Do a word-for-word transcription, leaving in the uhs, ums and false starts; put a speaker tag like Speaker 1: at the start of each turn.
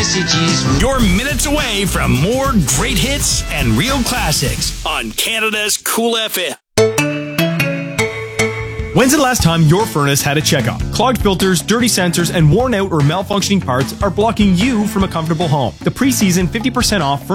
Speaker 1: messages.
Speaker 2: You're minutes away from more great hits and real classics on Canada's Cool F M.
Speaker 3: When's the last time your furnace had a checkup? Clogged filters, dirty sensors, and worn out or malfunctioning parts are blocking you from a comfortable home. The preseason fifty percent off